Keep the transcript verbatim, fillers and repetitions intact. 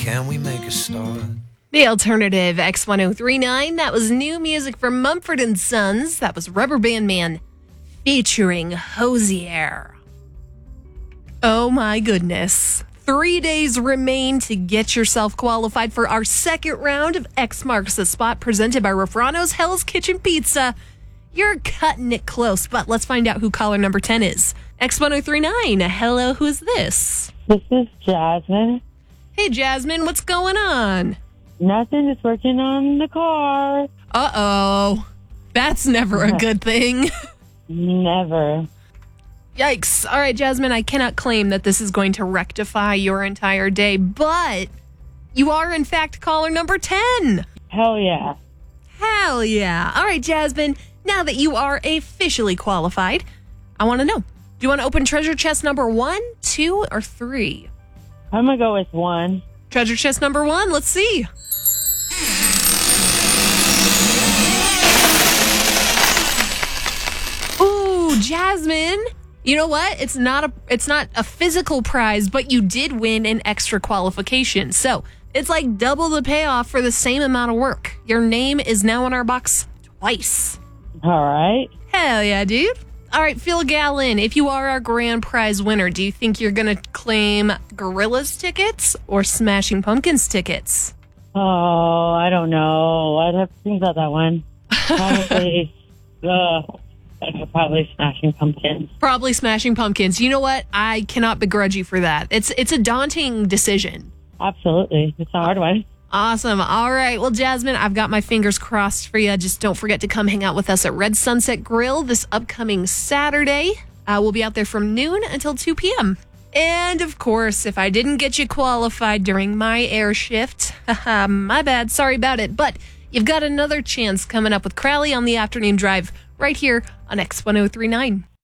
can we make a start? The alternative X ten thirty-nine. That was new music from Mumford and Sons. That was Rubber Band Man featuring Hozier. Oh my goodness. Three days remain to get yourself qualified for our second round of X Marks the Spot presented by Rafrano's Hell's Kitchen Pizza. You're cutting it close, but let's find out who caller number ten is. X ten thirty-nine. Hello, who's this? This is Jasmine. Hey, Jasmine, what's going on? Nothing, just working on the car. Uh-oh. That's never a good thing. Never. Yikes. All right, Jasmine, I cannot claim that this is going to rectify your entire day, but you are, in fact, caller number ten. Hell yeah. Hell yeah. All right, Jasmine, now that you are officially qualified, I want to know, do you want to open treasure chest number one, two, or three? I'm going to go with one. Treasure chest number one, let's see. Ooh, Jasmine. You know what? It's not a it's not a physical prize, but you did win an extra qualification. So it's like double the payoff for the same amount of work. Your name is now in our box twice. All right. Hell yeah, dude. All right, Phil Gallon, if you are our grand prize winner, do you think you're going to claim Gorillaz tickets or Smashing Pumpkins tickets? Oh, I don't know. I'd have to think about that one. Probably, uh, probably Smashing Pumpkins. Probably Smashing Pumpkins. You know what? I cannot begrudge you for that. It's it's a daunting decision. Absolutely. It's a hard one. Awesome. All right. Well, Jasmine, I've got my fingers crossed for you. Just don't forget to come hang out with us at Red Sunset Grill this upcoming Saturday. Uh, we'll be out there from noon until two p.m. And, of course, if I didn't get you qualified during my air shift, my bad. Sorry about it. But you've got another chance coming up with Crowley on the afternoon drive right here on X ten thirty-nine.